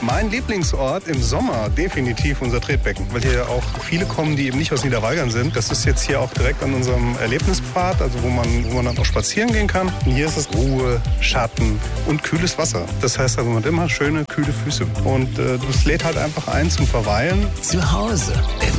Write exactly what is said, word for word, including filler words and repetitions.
Mein Lieblingsort im Sommer definitiv unser Tretbecken, weil hier auch viele kommen, die eben nicht aus Niederweigern sind. Das ist jetzt hier auch direkt an unserem Erlebnispfad, also wo man, wo man dann auch spazieren gehen kann. Und hier ist es Ruhe, Schatten und kühles Wasser. Das heißt also, man hat immer schöne, kühle Füße. Und äh, das lädt halt einfach ein zum Verweilen. Zu Hause im